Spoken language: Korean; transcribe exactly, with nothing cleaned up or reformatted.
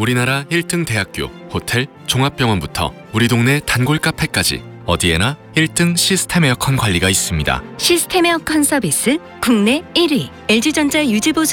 우리나라 일 등 대학교, 호텔, 종합병원부터 우리 동네 단골 카페까지 어디에나 일 등 시스템 에어컨 관리가 있습니다. 시스템 에어컨 서비스 국내 일 위 엘지전자 유지보수